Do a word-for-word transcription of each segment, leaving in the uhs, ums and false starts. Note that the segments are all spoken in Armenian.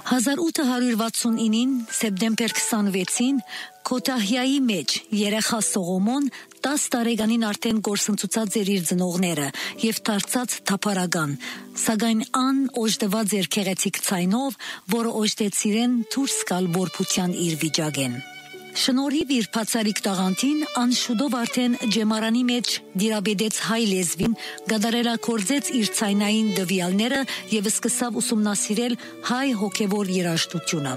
հազար ութ հարյուր վաթսունինին սեպտեմբեր քսանվեցին Քոթահյայի մեջ երեխա Սողոմոն տաս տարեկանին արդեն գործընծուցած էր իր ծնողները եւ դարձած թափարական, սակայն ան օժտված էր քեղեցիկ ցայնով, որը օժտեցիրեն դուրս գալ որբության իր վիճակեն։ Շնորհիվ իր բացարիք տաղանդին ան շուտով արդեն ջեմարանի մեջ դիրաբեդեց հայ լեզվին, գդարելակորձեց իր ցայնային դվյալները եւ սկսավ ուսումնասիրել հայ հոգեվոր երաժշտությունը։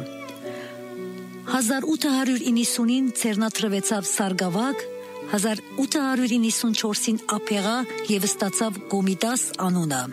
հազար ութ հարյուր իննսունին ցերնատրվեցավ Սարգսակ, հազար ութ հարյուր իննսունչորսին Ափեղա եւ ստացավ Գոմիդաս անունը։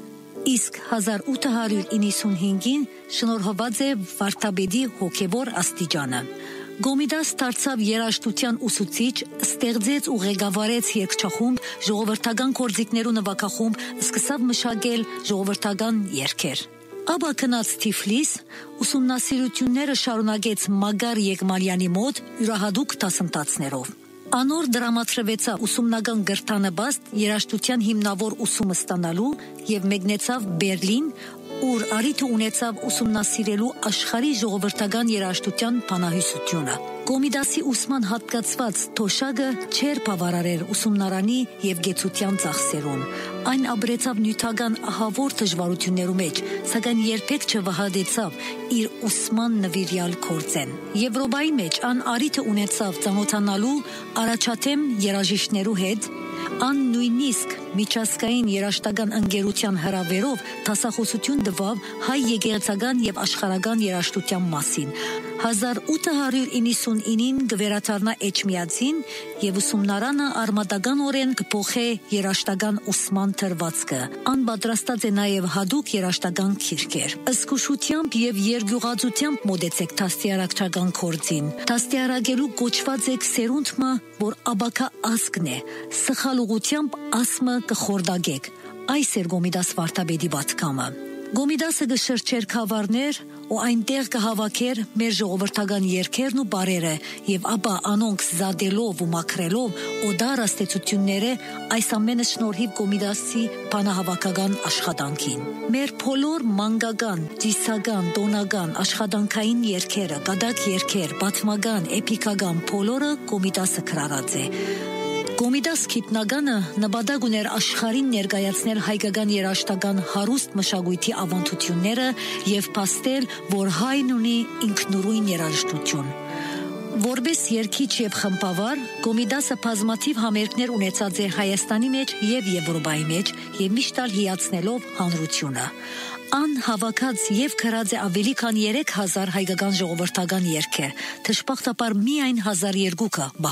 Իսկ հազար ութ հարյուր իննսունհինգին շնորհված է Վարդապետի հոգեվոր աստիճանը։ Գոմիդաս դարձավ երաժշտության ուսուցիչ, ստեղծեց ու ղեկավարեց երգչախումբ, ժողովրդական գործիքներու նվագախումբ, սկսավ մշակել ժողովրդական երգեր։ Ապա գնաց Թիֆլիս, ուսումնասիրությունները շարունակեց Մագար Եղմալյանի մոտ յուրահատուկ դասընթացներով։ Անոր դրամատրվեցավ ուսումնական գրթանպաստ երաժշտության հիմնավոր ուսումը ստանալու եւ մեկնեցավ Բերլին, ուր առիթ ունեցավ ուսումնասիրելու աշխարհի ժողովրդական երաժշտության բանահյուսությունը։ Գոմիդասի ուսման հատկացված թոշակը չէր բավարարել ուսումնարանի եւ գեցության ծախսերուն։ Այն ապրեցավ նյութական ահավոր դժվարություններու մեջ, սակայն երբեք չվհադեցավ իր ուսման նվիրյալ գործեն։ Եվրոպայի մեջ ան առիթ ունեցավ ծանոթանալու առաջադեմ երաժիշտներու հետ, ան նույնիսկ միջազգային երաժշտական ընկերության հրավերով դասախոսություն տվավ հայ եկեղեցական եւ աշխարհական երաժշտության մասին։ հազար ութ հարյուր իննսունինին գվերաթարնա Էջմիածին եւ ուսումնարանը արմատականորեն կփոխե երաժշտական ուսման թրվածքը։ Ան պատրաստած է նաեւ հadoop երաժշտական քիրքեր։ Ըսկուշությամբ եւ երգյուղածությամբ մոդեցեք դաստիարակչական կորձին։ Դաստիարակելու կոչված է սերունդը, որ աբակա ասկն է, սխալ ուղությամբ ասմը կխորդագեք։ Այս էր Գոմիդաս Վարդապետի պատկամը։ Գոմիդասը գշրջեր խավարներ ու այնտեղ կհավաքեր մեր ժողովրդական երգերն ու բարերը եւ ապա անոնք զադելով ու մաքրելով օդար աստեցությունները այս ամենը շնորհիվ Գոմիդասի բանահավաքական աշխատանքին։ Մեր բոլոր մանկական, ծիսական, տոնական, աշխատանքային երգերը, գդակ երգեր, պատմական, էպիկական բոլորը Գոմիդասը գրած է։ Գոմիդաս գիտնականը նպատակ ուներ աշխարհին ներկայացնել հայկական երաժշտական հարուստ մշակույթի ավանդությունները եւ փաստել, որ հայն ունի ինքնուրույն երաժշտություն։ Որպես երգիչ եւ խմբավար, Գոմիդասը բազմաթիվ համերգներ ունեցած է Հայաստանի մեջ եւ Եվրոպայի մեջ եւ միշտ հիացնելով հանրությունը։ Ան հավաքած եւ գրած է ավելի քան երեք հազար հայկական ժողովրդական երգեր, դժբախտաբար միայն հազար երկուքը